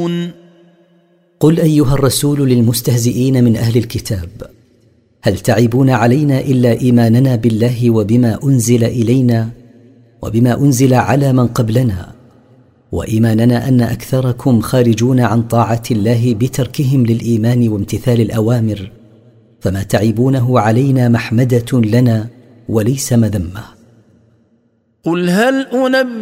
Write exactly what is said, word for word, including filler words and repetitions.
تستهزئون قل أيها الرسول للمستهزئين من أهل الكتاب: هل تعيبون علينا إلا إيماننا بالله وبما أنزل إلينا وبما أنزل على من قبلنا، وإيماننا أن أكثركم خارجون عن طاعة الله بتركهم للإيمان وامتثال الأوامر، فما تعيبونه علينا محمدة لنا وليس مذمة. قل هل أنبئ